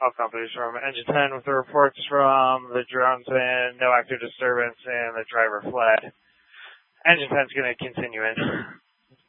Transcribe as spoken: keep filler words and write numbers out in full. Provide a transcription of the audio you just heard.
all companies from Engine ten with the reports from the drones and no active disturbance and the driver fled. Engine ten's going to continue in.